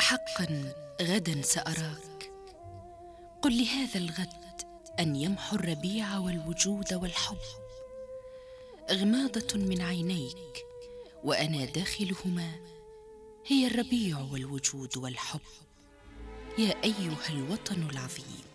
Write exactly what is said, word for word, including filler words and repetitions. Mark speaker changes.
Speaker 1: حقا غدا سأراك. قل لهذا الغد أن يمحو الربيع والوجود والحب. غماضة من عينيك وأنا داخلهما هي الربيع والوجود والحب. يا أيها الوطن العظيم.